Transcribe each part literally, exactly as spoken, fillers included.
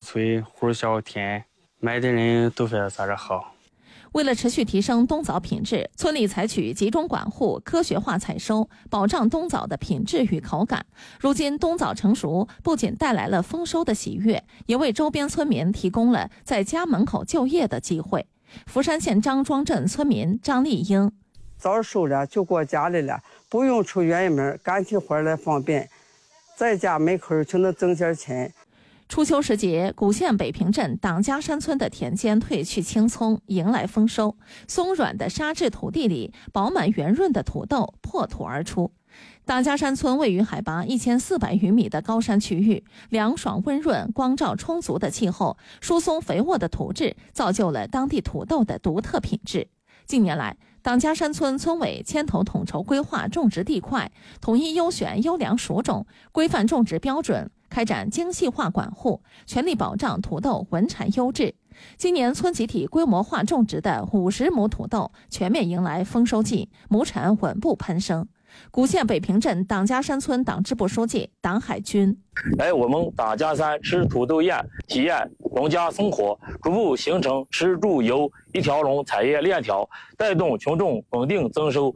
脆，核小甜，买的人都说咋着好。 为了持续提升冬枣品质，村里采取集中管护、科学化采收，保障冬枣的品质与口感。如今冬枣成熟，不仅带来了丰收的喜悦，也为周边村民提供了在家门口就业的机会。福山县张庄镇村民张丽英： 枣熟了就过家里了，不用出远门，干起活来方便，在家门口就能挣点钱。 初秋时节，古县北平镇党家山村的田间褪去青葱，迎来丰收。松软的沙质土地里，饱满圆润的土豆破土而出。党家山村位于海拔一千四百余米的高山区域，凉爽温润、光照充足的气候、疏松肥沃的土质，造就了当地土豆的独特品质。近年来，党家山村村委牵头统筹规划种植地块，统一优选优良属种，规范种植标准，开展精细化管护，全力保障土豆稳产优质。今年村集体规模化种植的五十亩土豆全面迎来丰收季，亩产稳步攀升。古县北平镇党家山村党支部书记党海军： 来我们党家山吃土豆宴，体验农家生活，逐步形成吃住游一条龙产业链条，带动群众稳定增收。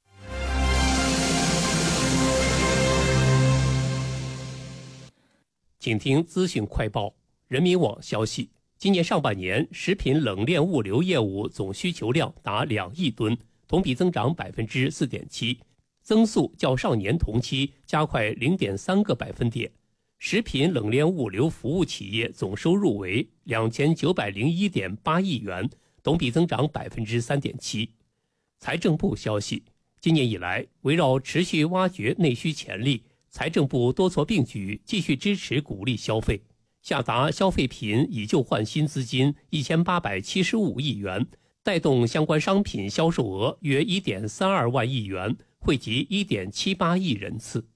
请听资讯快报。人民网消息，今年上半年食品冷链物流业务总需求量达两亿吨，同比增长百分之四点七，增速较上年同期加快零点三个百分点。食品冷链物流服务企业总收入为两千九百零一点八亿元，同比增长百分之三点七。财政部消息，今年以来，围绕持续挖掘内需潜力，财政部多措并举，继续支持鼓励消费，下达消费品以旧换新资金一千八百七十五亿元，带动相关商品销售额约一点三二万亿元，惠及一点七八亿人次。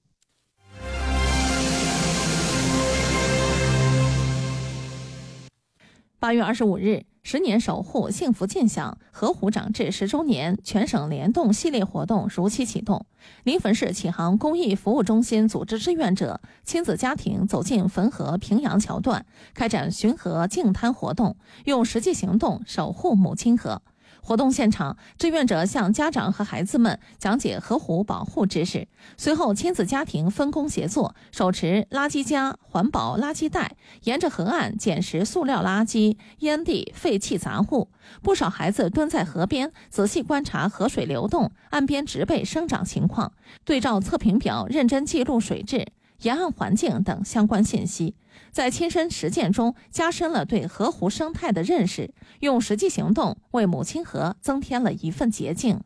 八月二十五日，十年守护幸福尽享河湖长治十周年全省联动系列活动如期启动。临汾市启航公益服务中心组织志愿者、亲子家庭走进汾河平阳桥段，开展巡河净滩活动，用实际行动守护母亲河。活动现场，志愿者向家长和孩子们讲解河湖保护知识。随后，亲子家庭分工协作，手持垃圾夹、环保垃圾袋，沿着河岸捡拾塑料垃圾、烟蒂、废弃杂物。不少孩子蹲在河边，仔细观察河水流动、岸边植被生长情况，对照测评表，认真记录水质、沿岸环境等相关信息，在亲身实践中加深了对河湖生态的认识，用实际行动为母亲河增添了一份洁净。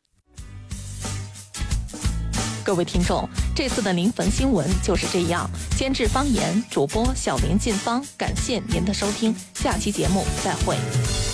各位听众，这次的临汾新闻就是这样。监制方言，主播小林进芳，感谢您的收听，下期节目再会。